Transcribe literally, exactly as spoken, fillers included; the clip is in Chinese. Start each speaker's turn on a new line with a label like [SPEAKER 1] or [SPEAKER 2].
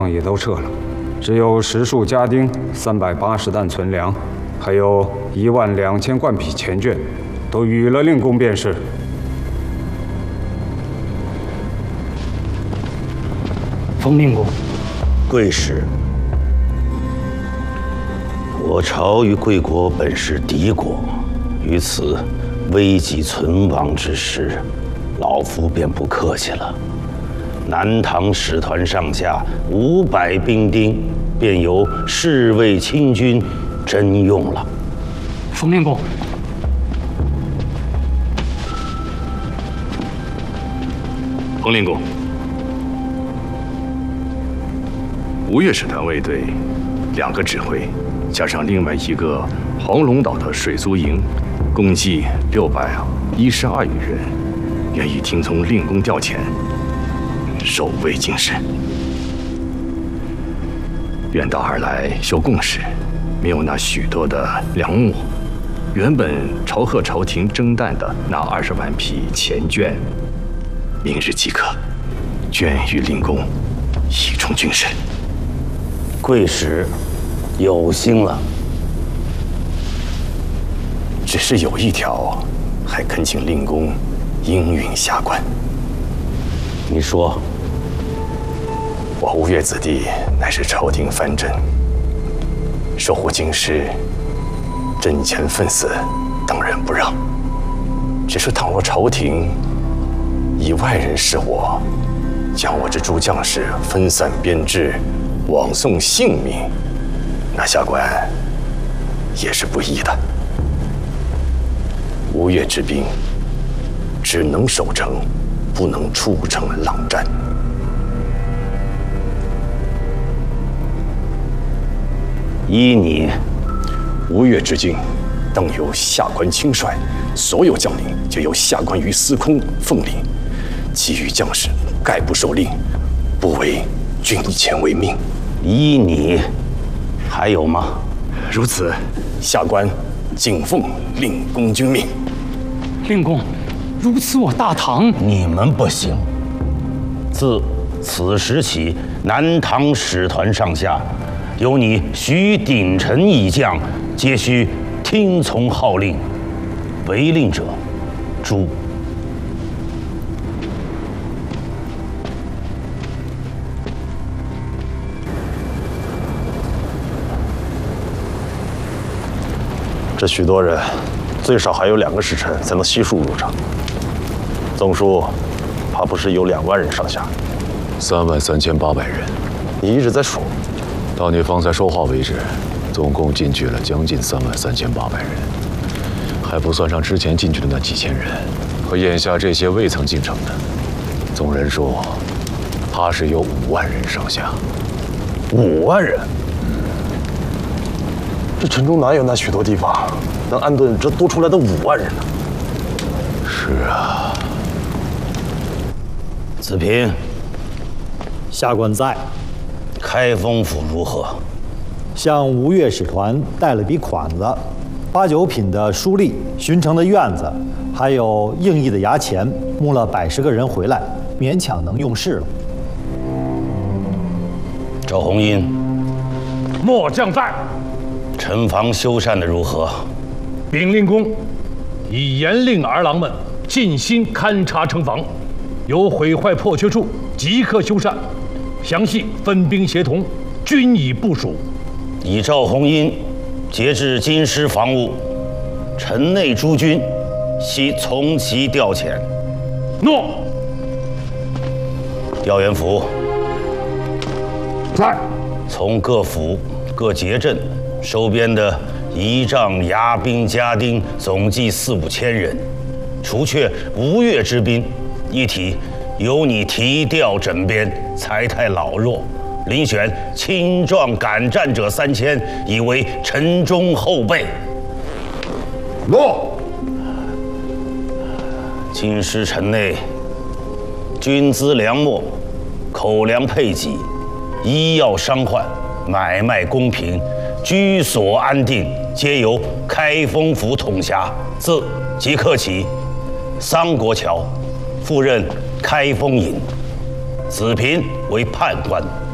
[SPEAKER 1] 也都撤了，只有十数家丁、三百八十担存粮，还有一万两千贯匹钱绢，都与了令公便是。
[SPEAKER 2] 冯令公，
[SPEAKER 3] 贵使，我朝与贵国本是敌国，于此危急存亡之时，老夫便不客气了。南唐使团上下五百兵丁，便由侍卫亲军征用了。
[SPEAKER 2] 冯令公，
[SPEAKER 4] 冯令公，吴越使团卫队两个指挥，加上另外一个黄龙岛的水租营，共计六百一十二余人，愿意听从令公调遣，守卫京师。远道而来修贡士，没有那许多的粮秣，原本朝贺朝廷征旦的那二十万匹钱绢，明日即可捐与令公，以充军事。
[SPEAKER 3] 贵使有心了，
[SPEAKER 4] 只是有一条，还恳请令公应允下官。
[SPEAKER 3] 你说。
[SPEAKER 4] 我吴越子弟乃是朝廷藩镇，守护京师，阵前奋死，当仁不让。只是倘若朝廷以外人视我，将我这诸将士分散编制，枉送性命，那下官也是不义的。吴越之兵只能守城，不能出城浪战。
[SPEAKER 3] 依你，
[SPEAKER 4] 吴越之境，当由下官亲率，所有将领就由下官于司空奉领，其余将士概不受令，不违军以钱为命。
[SPEAKER 3] 依你，还有吗？
[SPEAKER 4] 如此，下官谨奉令公君命。
[SPEAKER 2] 令公，如此我大唐，
[SPEAKER 3] 你们不行。自此时起，南唐使团上下，由你徐鼎臣一将，皆须听从号令，违令者诛。
[SPEAKER 5] 这许多人，最少还有两个时辰才能悉数入城，总数怕不是有两万人上下。
[SPEAKER 6] 三万三千八百人，
[SPEAKER 5] 你一直在数。
[SPEAKER 6] 到你方才说话为止，总共进去了将近三万三千八百人，还不算上之前进去的那几千人和眼下这些未曾进城的，总人数怕是有五万人上下。
[SPEAKER 5] 五万人？这城中哪有那许多地方能安顿这多出来的五万人呢？
[SPEAKER 6] 是啊。
[SPEAKER 3] 子平，
[SPEAKER 7] 下官在。
[SPEAKER 3] 开封府如何？
[SPEAKER 7] 向吴越使团带了笔款子，八九品的书吏、巡城的院子，还有应役的衙前，募了百十个人回来，勉强能用事了。
[SPEAKER 3] 赵弘殷，
[SPEAKER 8] 末将在。
[SPEAKER 3] 城防修缮的如何？
[SPEAKER 8] 禀令公，已严令儿郎们尽心勘察城防，有毁坏破缺处，即刻修缮。详细分兵协同，均已部署。
[SPEAKER 3] 以赵弘殷节制京师防务，城内诸军悉从其调遣。
[SPEAKER 8] 诺。
[SPEAKER 3] 调员府
[SPEAKER 8] 在。
[SPEAKER 3] 从各府各节镇收编的仪仗、牙兵、家丁，总计四五千人，除却吴越之兵，一体由你提调整编，才太老弱，遴选青壮敢战者三千，以为城中后备。
[SPEAKER 8] 诺。
[SPEAKER 3] 京师城内，军资粮秣、口粮配给、医药伤患、买卖公平、居所安定，皆由开封府统辖。自即刻起，桑国桥赴任开封尹，子平为判官。